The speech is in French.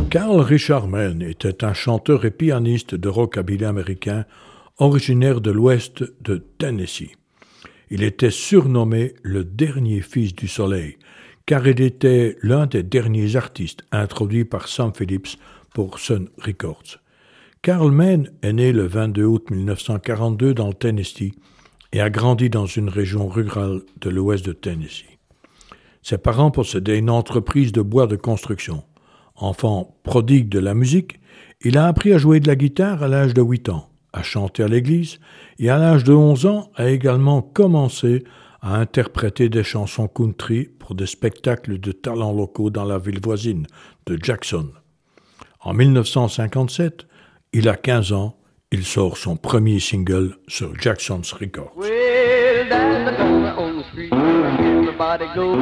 Carl Richard Mann était un chanteur et pianiste de rockabilly américain originaire de l'ouest de Tennessee. Il était surnommé le dernier fils du soleil, car il était l'un des derniers artistes introduits par Sam Phillips pour Sun Records. Carl Mann est né le 22 août 1942 dans le Tennessee et a grandi dans une région rurale de l'ouest de Tennessee. Ses parents possédaient une entreprise de bois de construction. Enfant prodigue de la musique, il a appris à jouer de la guitare à l'âge de 8 ans, à chanter à l'église et à l'âge de 11 ans a également commencé à interpréter des chansons country pour des spectacles de talents locaux dans la ville voisine de Jackson. En 1957, il a 15 ans, il sort son premier single sur Jackson's Records.